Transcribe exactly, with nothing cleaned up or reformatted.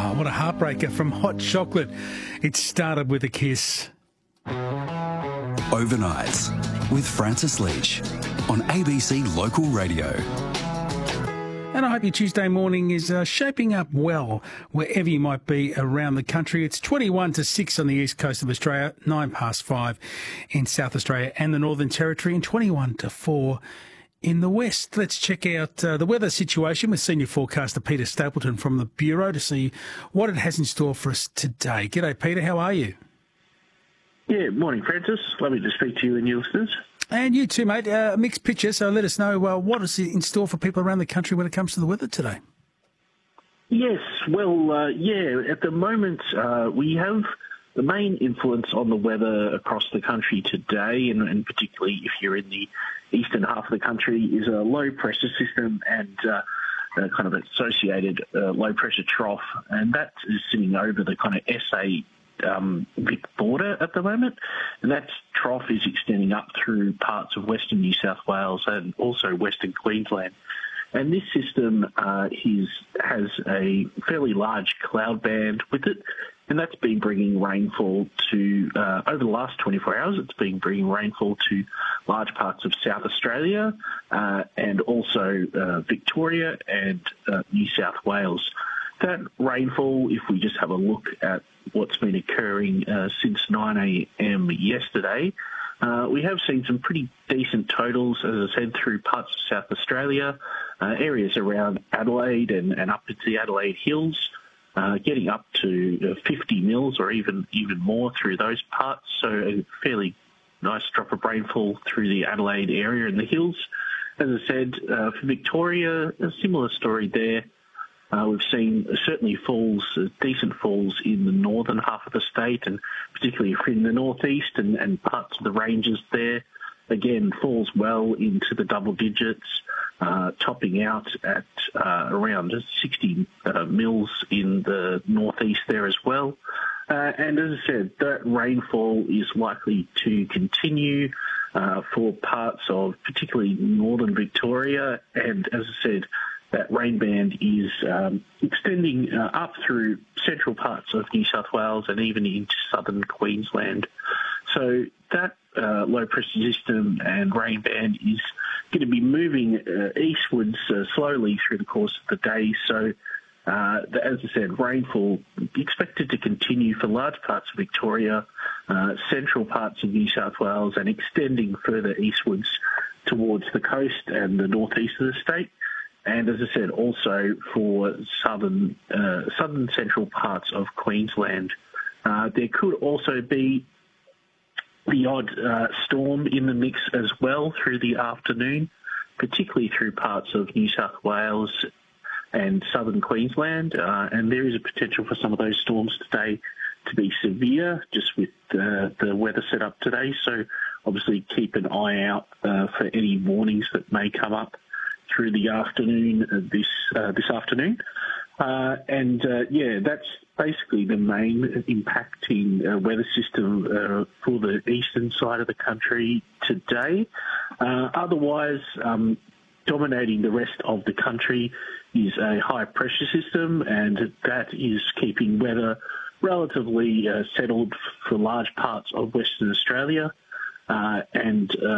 Oh, what a heartbreaker from Hot Chocolate. It started with a kiss. Overnights with Francis Leach on A B C Local Radio. And I hope your Tuesday morning is uh, shaping up well wherever you might be around the country. It's twenty-one to six on the east coast of Australia, nine past five in South Australia and the Northern Territory, and twenty-one to four in the west. Let's check out uh, the weather situation with senior forecaster Peter Stapleton from the Bureau to see what it has in store for us today. G'day, Peter. How are you? Yeah, morning, Francis. Lovely to speak to you and your listeners. And you too, mate. Uh, mixed picture, so let us know uh, what is in store for people around the country when it comes to the weather today. Yes, well, uh, yeah, at the moment uh, we have the main influence on the weather across the country today, and, and particularly if you're in the eastern half of the country, is a low pressure system and uh, a kind of associated uh, low pressure trough, and that is sitting over the kind of S A um, Vic border at the moment, and that trough is extending up through parts of western New South Wales and also western Queensland. And this system uh, is, has a fairly large cloud band with it, and that's been bringing rainfall to, uh, over the last twenty-four hours, it's been bringing rainfall to large parts of South Australia uh, and also uh, Victoria and uh, New South Wales. That rainfall, if we just have a look at what's been occurring uh, since nine a.m. yesterday, uh, we have seen some pretty decent totals, as I said, through parts of South Australia, uh, areas around Adelaide and, and up into the Adelaide Hills, uh, getting up to uh, fifty mils or even, even more through those parts. So a fairly nice drop of rainfall through the Adelaide area and the hills. As I said, uh, for Victoria, a similar story there. Uh, we've seen uh, certainly falls, uh, decent falls in the northern half of the state, and particularly in the northeast and, and parts of the ranges there. Again, falls well into the double digits, uh, topping out at uh, around sixty uh, mils in the northeast there as well. Uh, and as I said, that rainfall is likely to continue uh, for parts of particularly northern Victoria, and as I said, that rain band is um, extending uh, up through central parts of New South Wales and even into southern Queensland. So that uh, low pressure system and rain band is going to be moving uh, eastwards uh, slowly through the course of the day. So, uh, as I said, rainfall expected to continue for large parts of Victoria, uh, central parts of New South Wales, and extending further eastwards towards the coast and the northeast of the state. And as I said, also for southern uh, southern central parts of Queensland. Uh, there could also be the odd uh, storm in the mix as well through the afternoon, particularly through parts of New South Wales and southern Queensland. Uh, and there is a potential for some of those storms today to be severe, just with uh, the weather set up today. So obviously keep an eye out uh, for any warnings that may come up through the afternoon uh, this uh, this afternoon. Uh, and, uh, yeah, that's basically the main impacting uh, weather system uh, for the eastern side of the country today. Uh, otherwise, um, dominating the rest of the country is a high pressure system, and that is keeping weather relatively uh, settled for large parts of Western Australia. Uh, and uh,